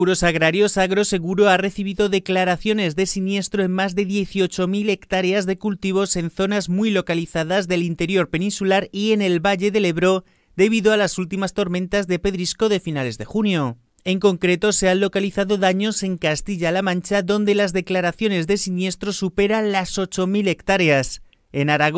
Seguros Agrarios Agroseguro ha recibido declaraciones de siniestro en más de 18.000 hectáreas de cultivos en zonas muy localizadas del interior peninsular y en el Valle del Ebro debido a las últimas tormentas de pedrisco de finales de junio. En concreto, se han localizado daños en Castilla-La Mancha, donde las declaraciones de siniestro superan las 8.000 hectáreas. En Aragón